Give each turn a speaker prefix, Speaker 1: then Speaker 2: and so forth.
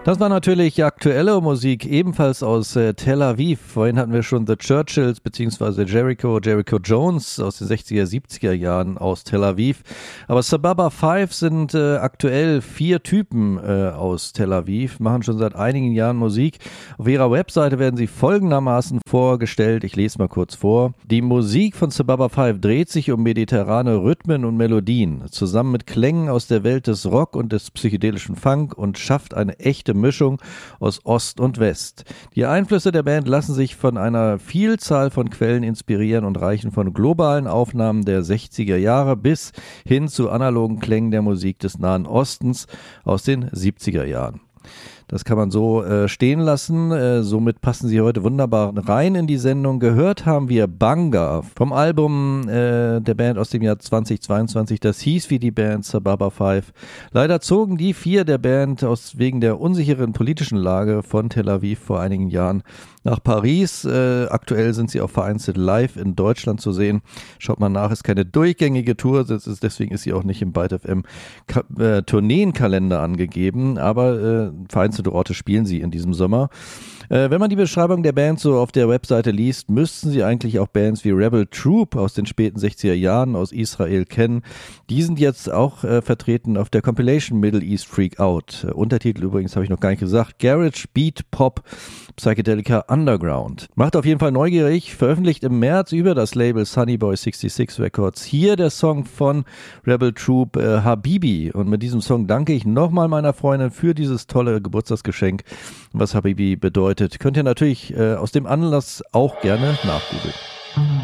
Speaker 1: Das war natürlich aktuelle Musik, ebenfalls aus Tel Aviv. Vorhin hatten wir schon The Churchills bzw. Jericho Jones aus den 60er, 70er Jahren aus Tel Aviv. Aber Sababa 5 sind aktuell 4 Typen aus Tel Aviv, machen schon seit einigen Jahren Musik. Auf ihrer Webseite werden sie folgendermaßen vorgestellt. Ich lese mal kurz vor. Die Musik von Sababa 5 dreht sich um mediterrane Rhythmen und Melodien, zusammen mit Klängen aus der Welt des Rock und des psychedelischen Funk und schafft eine echte Mischung aus Ost und West. Die Einflüsse der Band lassen sich von einer Vielzahl von Quellen inspirieren und reichen von globalen Aufnahmen der 60er Jahre bis hin zu analogen Klängen der Musik des Nahen Ostens aus den 70er Jahren. Das kann man so stehen lassen. Somit passen sie heute wunderbar rein in die Sendung. Gehört haben wir Banga vom Album der Band aus dem Jahr 2022. Das hieß wie die Band Sababa 5. Leider zogen die 4 der Band wegen der unsicheren politischen Lage von Tel Aviv vor einigen Jahren nach Paris. Aktuell sind sie auch vereinzelt live in Deutschland zu sehen. Schaut mal nach, ist keine durchgängige Tour, deswegen ist sie auch nicht im Byte FM Tourneenkalender angegeben, aber vereinzelte Orte spielen sie in diesem Sommer. Wenn man die Beschreibung der Band so auf der Webseite liest, müssten sie eigentlich auch Bands wie Rebel Troop aus den späten 60er Jahren aus Israel kennen. Die sind jetzt auch vertreten auf der Compilation Middle East Freak Out. Untertitel übrigens habe ich noch gar nicht gesagt. Garage, Beat, Pop, Psychedelica Underground. Macht auf jeden Fall neugierig. Veröffentlicht im März über das Label Sunnyboy 66 Records. Hier der Song von Rebel Troop, Habibi. Und mit diesem Song danke ich nochmal meiner Freundin für dieses tolle Geburtstagsgeschenk, was Habibi bedeutet. Könnt ihr natürlich aus dem Anlass auch gerne nachgoogeln.